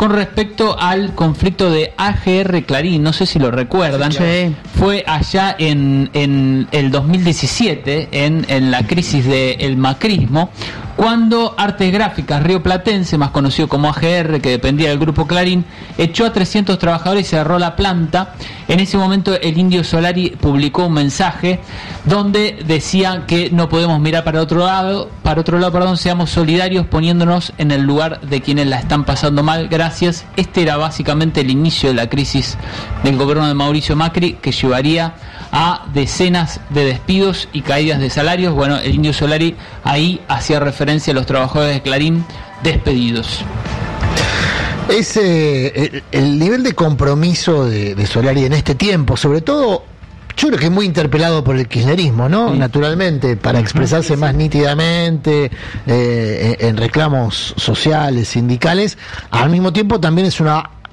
con respecto al conflicto de AGR Clarín, no sé si lo recuerdan, Sí. Fue allá en el 2017, en la crisis del macrismo, cuando Artes Gráficas Rioplatense, más conocido como AGR, que dependía del grupo Clarín, echó a 300 trabajadores y cerró la planta. En ese momento el Indio Solari publicó un mensaje donde decía que no podemos mirar para otro lado, seamos solidarios poniéndonos en el lugar de quienes la están pasando mal. Gracias. Este era básicamente el inicio de la crisis del gobierno de Mauricio Macri, que llevaría a decenas de despidos y caídas de salarios. Bueno, el Indio Solari ahí hacía referencia a los trabajadores de Clarín despedidos. El nivel de compromiso de Solari en este tiempo, sobre todo, yo creo que es muy interpelado por el kirchnerismo, ¿no? Sí. Naturalmente, para expresarse más nítidamente en reclamos sociales, sindicales, al mismo tiempo también es un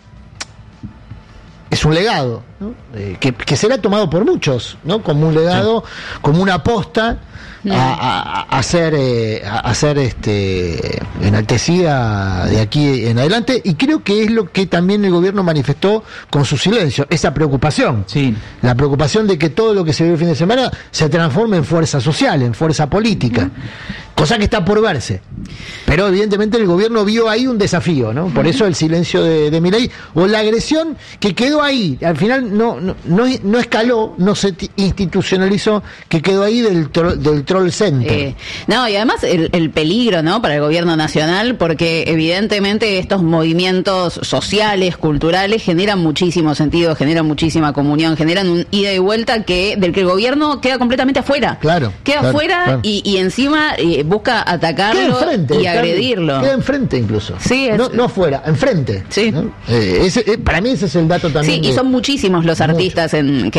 legado, ¿no? Que será tomado por muchos, ¿no? Como un legado, como una aposta a ser enaltecida de aquí en adelante, y creo que es lo que también el gobierno manifestó con su silencio, esa preocupación, la preocupación de que todo lo que se vio el fin de semana se transforme en fuerza social, en fuerza política, cosa que está por verse, pero evidentemente el gobierno vio ahí un desafío, ¿no? Por eso el silencio de Milei, o la agresión que quedó ahí, al final no escaló, no se institucionalizó, que quedó ahí del troll center. No, y además el peligro, ¿no?, para el gobierno nacional, porque evidentemente estos movimientos sociales, culturales, generan muchísimo sentido, generan muchísima comunión, generan un ida y vuelta del que el gobierno queda completamente afuera. Queda afuera. Claro. Y encima busca atacarlo y agredirlo. Queda enfrente incluso. Sí, no afuera, enfrente. Sí. ¿No? Para mí ese es el dato también. Sí, y son muchísimos los artistas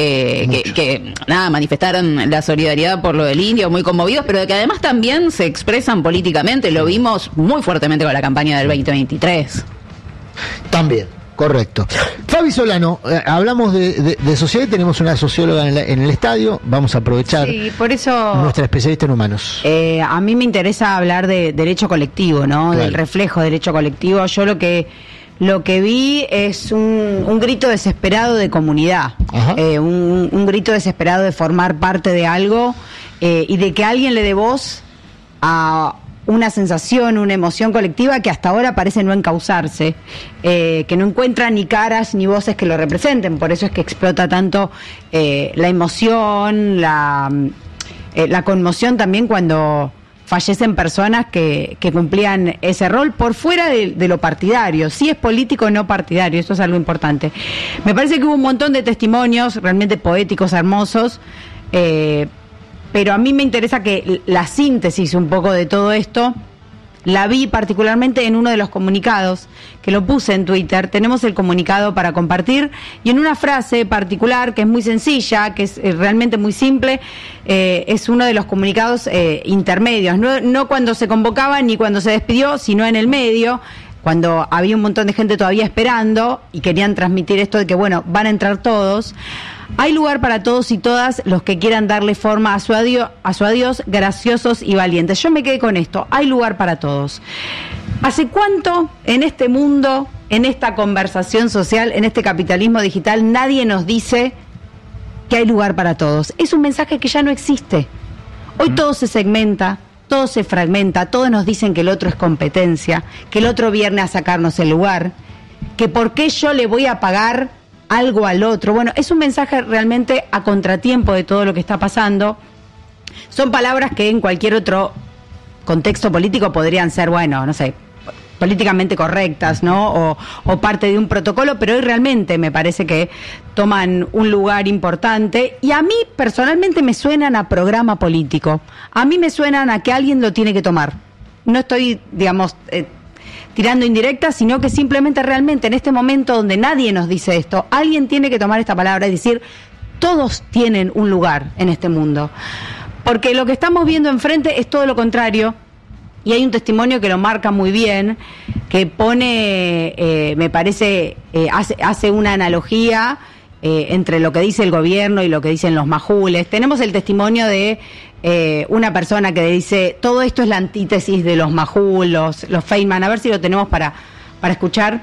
que manifestaron la solidaridad por lo del Indio, muy conmovidos, pero que además también se expresan políticamente. Lo vimos muy fuertemente con la campaña del 2023. También. Correcto. Fabi Solano, hablamos de sociedad y tenemos una socióloga en el estadio. Vamos a aprovechar por eso, nuestra especialista en humanos. A mí me interesa hablar de derecho colectivo, ¿no? Claro. Del reflejo de derecho colectivo. Yo lo que vi es un grito desesperado de comunidad, un grito desesperado de formar parte de algo y de que alguien le dé voz a una sensación, una emoción colectiva que hasta ahora parece no encauzarse, que no encuentra ni caras ni voces que lo representen. Por eso es que explota tanto la emoción, la conmoción también cuando fallecen personas que cumplían ese rol por fuera de lo partidario. Sí es político, no partidario, eso es algo importante. Me parece que hubo un montón de testimonios realmente poéticos, hermosos, pero a mí me interesa que la síntesis un poco de todo esto la vi particularmente en uno de los comunicados, que lo puse en Twitter. Tenemos el comunicado para compartir, y en una frase particular que es muy sencilla, que es realmente muy simple, es uno de los comunicados intermedios, no cuando se convocaba ni cuando se despidió, sino en el medio, cuando había un montón de gente todavía esperando y querían transmitir esto de que, bueno, van a entrar todos. Hay lugar para todos y todas los que quieran darle forma a su adiós, graciosos y valientes. Yo me quedé con esto, hay lugar para todos. ¿Hace cuánto en este mundo, en esta conversación social, en este capitalismo digital, nadie nos dice que hay lugar para todos? Es un mensaje que ya no existe. Hoy todo se segmenta, todo se fragmenta, todos nos dicen que el otro es competencia, que el otro viene a sacarnos el lugar, que por qué yo le voy a pagar algo al otro. Bueno, es un mensaje realmente a contratiempo de todo lo que está pasando. Son palabras que en cualquier otro contexto político podrían ser, bueno, no sé, políticamente correctas, ¿no? O parte de un protocolo, pero hoy realmente me parece que toman un lugar importante, y a mí personalmente me suenan a programa político. A mí me suenan a que alguien lo tiene que tomar. No estoy, digamos, tirando indirectas, sino que simplemente realmente en este momento donde nadie nos dice esto, alguien tiene que tomar esta palabra y decir, todos tienen un lugar en este mundo. Porque lo que estamos viendo enfrente es todo lo contrario, y hay un testimonio que lo marca muy bien, que pone, me parece, hace una analogía entre lo que dice el gobierno y lo que dicen los majules. Tenemos el testimonio de una persona que dice, todo esto es la antítesis de los majul, los Feynman. A ver si lo tenemos para escuchar.